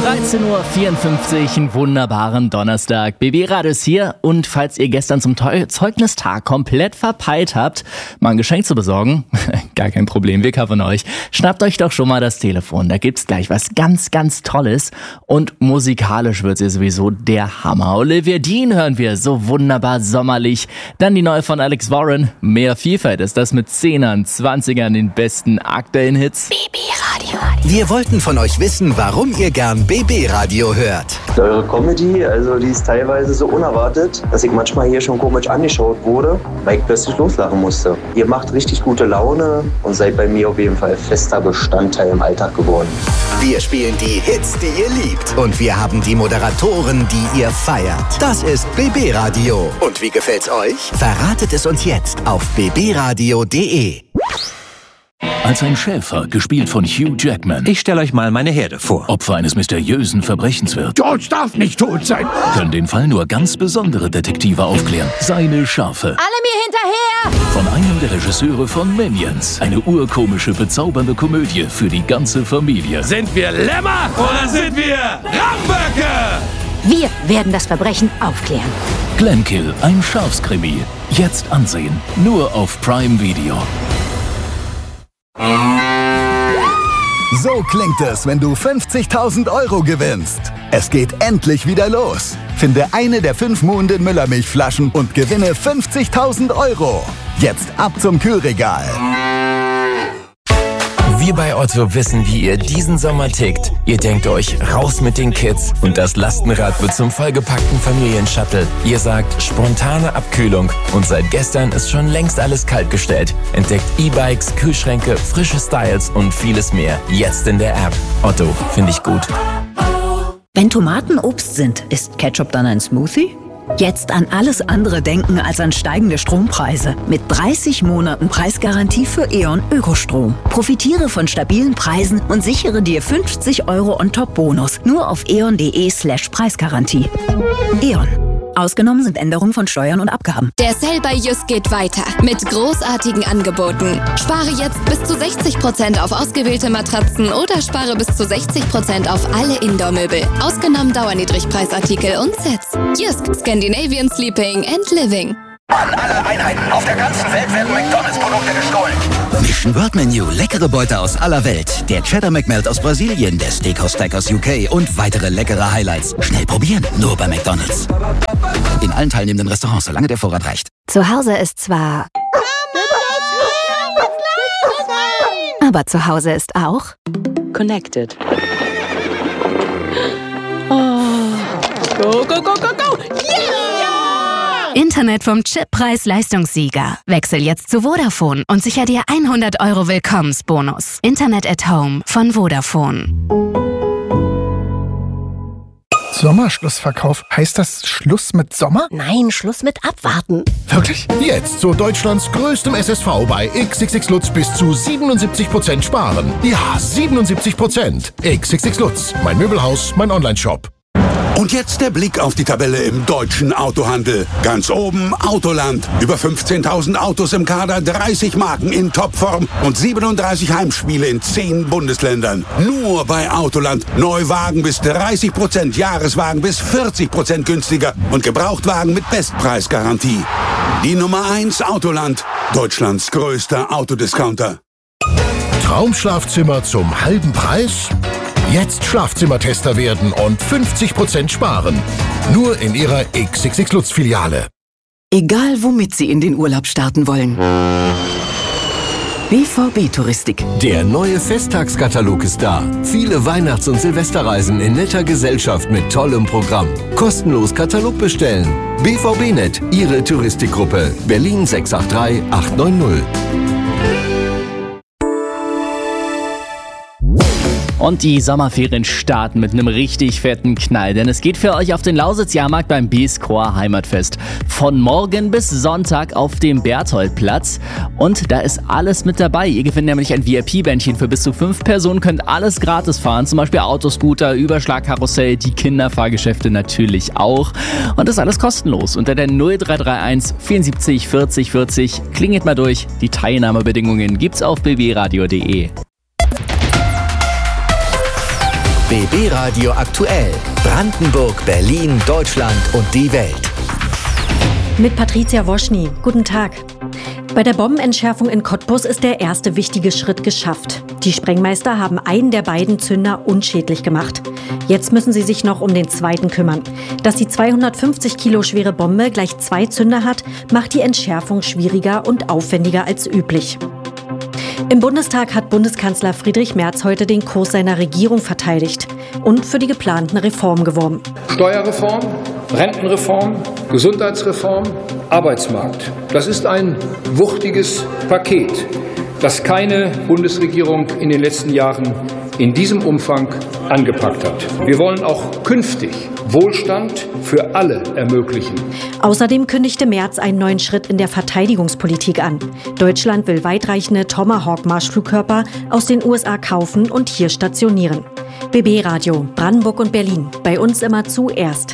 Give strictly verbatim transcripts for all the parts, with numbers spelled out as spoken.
dreizehn Uhr vierundfünfzig, einen wunderbaren Donnerstag. B B Radio ist hier und falls ihr gestern zum Teu- Zeugnistag komplett verpeilt habt, mal ein Geschenk zu besorgen, gar kein Problem, wir covern euch. Schnappt euch doch schon mal das Telefon, da gibt's gleich was ganz, ganz Tolles und musikalisch wird's ja sowieso der Hammer. Olivia Dean hören wir, so wunderbar sommerlich. Dann die neue von Alex Warren, mehr Vielfalt ist das mit Zehnern, Zwanzigern, den besten aktuellen Hits. B B Radio. Wir wollten von euch wissen, warum ihr gern B B Radio hört. Eure Comedy, also die ist teilweise so unerwartet, dass ich manchmal hier schon komisch angeschaut wurde, weil ich plötzlich loslachen musste. Ihr macht richtig gute Laune und seid bei mir auf jeden Fall fester Bestandteil im Alltag geworden. Wir spielen die Hits, die ihr liebt. Und wir haben die Moderatoren, die ihr feiert. Das ist B B Radio. Und wie gefällt's euch? Verratet es uns jetzt auf b b radio punkt d e. Als ein Schäfer, gespielt von Hugh Jackman, Ich stelle euch mal meine Herde vor. Opfer eines mysteriösen Verbrechens wird, George darf nicht tot sein. können den Fall nur ganz besondere Detektive aufklären. Seine Schafe. Alle mir hinterher! Von einem der Regisseure von Minions. Eine urkomische, bezaubernde Komödie für die ganze Familie. Sind wir Lämmer oder sind wir Ramböcke? Wir werden das Verbrechen aufklären. Glenkill, ein Schafskrimi. Jetzt ansehen. Nur auf Prime Video. So klingt es, wenn du fünfzigtausend Euro gewinnst. Es geht endlich wieder los. Finde eine der fünf Moon Müller-Milchflaschen und gewinne fünfzigtausend Euro. Jetzt ab zum Kühlregal. Wir bei Otto wissen, wie ihr diesen Sommer tickt. Ihr denkt euch, raus mit den Kids und das Lastenrad wird zum vollgepackten Familienshuttle. Ihr sagt, spontane Abkühlung und seit gestern ist schon längst alles kaltgestellt. Entdeckt E-Bikes, Kühlschränke, frische Styles und vieles mehr. Jetzt in der App. Otto, finde ich gut. Wenn Tomaten Obst sind, ist Ketchup dann ein Smoothie? Jetzt an alles andere denken als an steigende Strompreise. Mit dreißig Monaten Preisgarantie für E.ON Ökostrom. Profitiere von stabilen Preisen und sichere dir fünfzig Euro On-Top-Bonus. Nur auf eon.de slash Preisgarantie. E.ON. Ausgenommen sind Änderungen von Steuern und Abgaben. Der Sale bei Jysk geht weiter mit großartigen Angeboten. Spare jetzt bis zu sechzig Prozent auf ausgewählte Matratzen oder spare bis zu sechzig Prozent auf alle Indoor-Möbel. Ausgenommen Dauerniedrigpreisartikel und Sets. Jysk, Scandinavian Sleeping and Living. An alle Einheiten auf der ganzen Welt werden McDonalds-Produkte gestohlen. Mission World Menu, leckere Beute aus aller Welt. Der Cheddar McMelt aus Brasilien, der Steakhouse Stack aus U K und weitere leckere Highlights. Schnell probieren, nur bei McDonalds. In allen teilnehmenden Restaurants, solange der Vorrat reicht. Zu Hause ist zwar... Aber zu Hause ist auch... Connected. Oh. Go, go, go, go, go! Yeah! Internet vom Chip-Preis-Leistungssieger. Wechsel jetzt zu Vodafone und sicher dir hundert Euro Willkommensbonus. Internet at Home von Vodafone. Sommerschlussverkauf. Heißt das Schluss mit Sommer? Nein, Schluss mit Abwarten. Wirklich? Jetzt zu Deutschlands größtem S S V bei X X X Lutz bis zu siebenundsiebzig Prozent sparen. Ja, siebenundsiebzig Prozent. X X X Lutz. Mein Möbelhaus, mein Onlineshop. Und jetzt der Blick auf die Tabelle im deutschen Autohandel. Ganz oben Autoland. Über fünfzehntausend Autos im Kader, dreißig Marken in Topform und siebenunddreißig Heimspiele in zehn Bundesländern. Nur bei Autoland. Neuwagen bis dreißig Prozent, Jahreswagen bis vierzig Prozent günstiger und Gebrauchtwagen mit Bestpreisgarantie. Die Nummer eins Autoland. Deutschlands größter Autodiscounter. Traumschlafzimmer zum halben Preis? Jetzt Schlafzimmertester werden und fünfzig Prozent sparen. Nur in Ihrer X X X Lutz Filiale. Egal, womit Sie in den Urlaub starten wollen. B V B Touristik. Der neue Festtagskatalog ist da. Viele Weihnachts- und Silvesterreisen in netter Gesellschaft mit tollem Programm. Kostenlos Katalog bestellen. B V B Net, Ihre Touristikgruppe. Berlin sechs acht drei acht neun null. Und die Sommerferien starten mit einem richtig fetten Knall, denn es geht für euch auf den Lausitz-Jahrmarkt beim B-Score Heimatfest. Von morgen bis Sonntag auf dem Bertholdplatz. Und da ist alles mit dabei. Ihr gewinnt nämlich ein V I P-Bändchen für bis zu fünf Personen, könnt alles gratis fahren, zum Beispiel Autoscooter, Überschlagkarussell, die Kinderfahrgeschäfte natürlich auch. Und das ist alles kostenlos. Unter der null drei drei eins vierundsiebzig vierzig vierzig klingelt mal durch. Die Teilnahmebedingungen gibt's auf b b radio punkt d e. B B Radio aktuell. Brandenburg, Berlin, Deutschland und die Welt. Mit Patricia Woschny. Guten Tag. Bei der Bombenentschärfung in Cottbus ist der erste wichtige Schritt geschafft. Die Sprengmeister haben einen der beiden Zünder unschädlich gemacht. Jetzt müssen sie sich noch um den zweiten kümmern. Dass die zweihundertfünfzig Kilo schwere Bombe gleich zwei Zünder hat, macht die Entschärfung schwieriger und aufwendiger als üblich. Im Bundestag hat Bundeskanzler Friedrich Merz heute den Kurs seiner Regierung verteidigt und für die geplanten Reformen geworben. Steuerreform, Rentenreform, Gesundheitsreform, Arbeitsmarkt. Das ist ein wuchtiges Paket, das keine Bundesregierung in den letzten Jahren in diesem Umfang angepackt hat. Wir wollen auch künftig Wohlstand für alle ermöglichen. Außerdem kündigte Merz einen neuen Schritt in der Verteidigungspolitik an. Deutschland will weitreichende Tomahawk-Marschflugkörper aus den U S A kaufen und hier stationieren. B B Radio, Brandenburg und Berlin. Bei uns immer zuerst.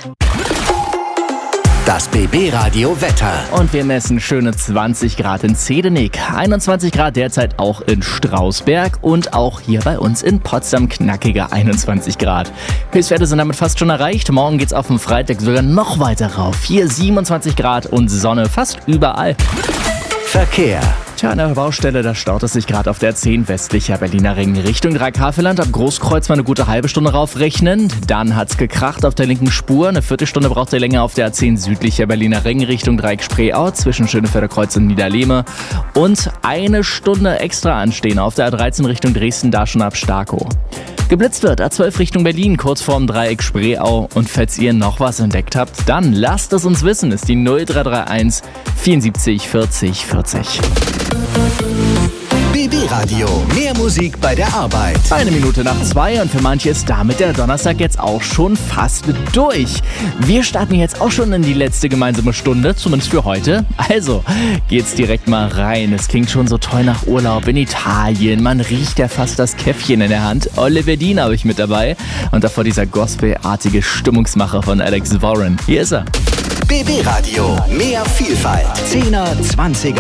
Das B B Radio Wetter. Und wir messen schöne zwanzig Grad in Zedenik, einundzwanzig Grad derzeit auch in Strausberg und auch hier bei uns in Potsdam knackige einundzwanzig Grad. Höchstwerte sind damit fast schon erreicht. Morgen geht's auf dem Freitag sogar noch weiter rauf. Hier siebenundzwanzig Grad und Sonne fast überall. Verkehr. Tja, an der Baustelle, da staut es sich gerade auf der zehn westlicher Berliner Ring Richtung Dreikäferland. Ab Großkreuz mal eine gute halbe Stunde raufrechnen. Dann hat's gekracht auf der linken Spur. Eine Viertelstunde braucht ihr länger auf der A zehn südlicher Berliner Ring Richtung Dreieck-Spreeau zwischen Schönefelder Kreuz und Niederlehme. Und eine Stunde extra anstehen auf der A dreizehn Richtung Dresden, da schon ab Starkow. Geblitzt wird A zwölf Richtung Berlin, kurz vorm Dreieck Spreeau. Und falls ihr noch was entdeckt habt, dann lasst es uns wissen. Ist die null drei drei eins vierundsiebzig vierzig vierzig. B B Radio, mehr Musik bei der Arbeit. Eine Minute nach zwei und für manche ist damit der Donnerstag jetzt auch schon fast durch. Wir starten jetzt auch schon in die letzte gemeinsame Stunde, zumindest für heute. Also geht's direkt mal rein. Es klingt schon so toll nach Urlaub in Italien. Man riecht ja fast das Käffchen in der Hand. Oliver Dean habe ich mit dabei und davor dieser gospelartige Stimmungsmacher von Alex Warren. Hier ist er. B B Radio, mehr Vielfalt. zehner, zwanziger